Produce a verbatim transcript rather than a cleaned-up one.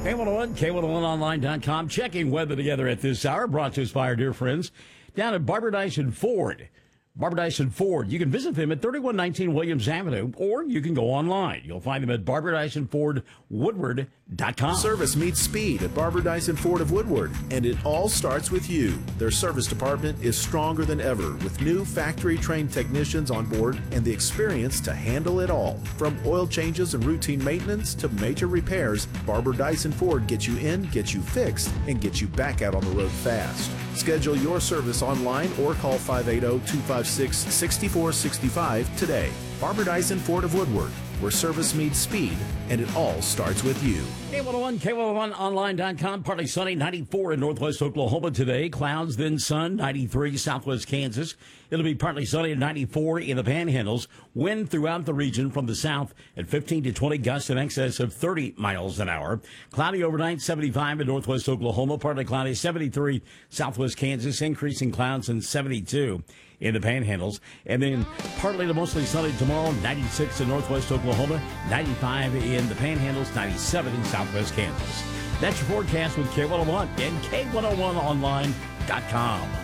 K one oh one, K one oh one online dot com. Checking weather together at this hour. Brought to us by our dear friends down at Barbara Dyson Ford. Barbara Dyson Ford. You can visit them at thirty-one nineteen Williams Avenue, or you can go online. You'll find them at Barbara Dyson Ford Woodward dot com. Service meets speed at Barbara Dyson Ford of Woodward, and it all starts with you. Their service department is stronger than ever with new factory-trained technicians on board and the experience to handle it all. From oil changes and routine maintenance to major repairs, Barbara Dyson Ford gets you in, gets you fixed, and gets you back out on the road fast. Schedule your service online or call five eight zero, two five six, six four six five today. Barbara Dyson Ford of Woodward, where service meets speed, and it all starts with you. K one oh one, K one oh one online dot com. Partly sunny, ninety-four in northwest Oklahoma today. Clouds, then sun, ninety-three southwest Kansas. It'll be partly sunny at ninety-four in the Panhandles. Wind throughout the region from the south at fifteen to twenty gusts in excess of thirty miles an hour. Cloudy overnight, seventy-five in northwest Oklahoma. Partly cloudy, seventy-three southwest Kansas. Increasing clouds and seventy-two in the Panhandles. And then partly to mostly sunny tomorrow, ninety-six in northwest Oklahoma, ninety-five in the Panhandles, ninety-seven in southwest Kansas. That's your forecast with K one oh one and K one oh one online dot com.